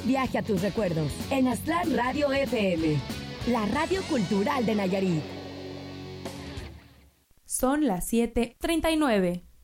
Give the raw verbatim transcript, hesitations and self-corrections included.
viaje a tus recuerdos en Aztlán Radio F M, la radio cultural de Nayarit. Son las siete treinta y nueve.